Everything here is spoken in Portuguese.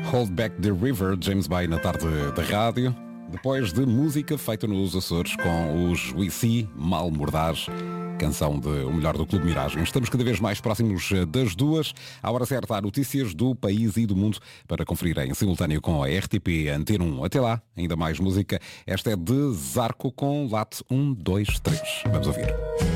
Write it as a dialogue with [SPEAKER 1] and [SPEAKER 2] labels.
[SPEAKER 1] Hold Back the River, James Bay na tarde da rádio. Depois de música feita nos Açores com os We Mal Mordaz, canção de O Melhor do Clube Miragem. Estamos cada vez mais próximos das 2. À hora certa há notícias do país e do mundo para conferir em simultâneo com a RTP Antena 1. Até lá, ainda mais música. Esta é de Zarco com Late 1, 2, 3. Vamos ouvir.